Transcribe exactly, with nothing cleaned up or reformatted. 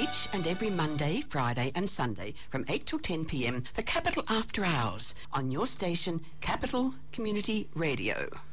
each and every Monday, Friday and Sunday from eight till ten p m for Capital After Hours on your station, Capital Community Radio.